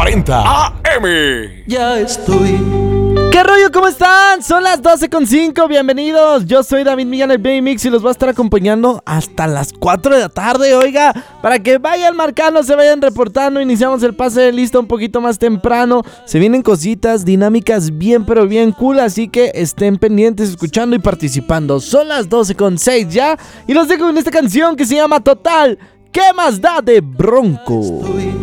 1090 AM. Ya estoy. ¿Qué rollo? ¿Cómo están? Son las 12:05, bienvenidos. Yo soy David Millán, el Baby Mix, y los voy a estar acompañando hasta las 4 de la tarde, oiga, para que vayan marcando, se vayan reportando. Iniciamos el pase de lista un poquito más temprano. Se vienen cositas, dinámicas bien, pero bien cool, así que estén pendientes, escuchando y participando. Son las 12:06 ya, y los dejo con esta canción que se llama Total. ¿Qué más da de Bronco?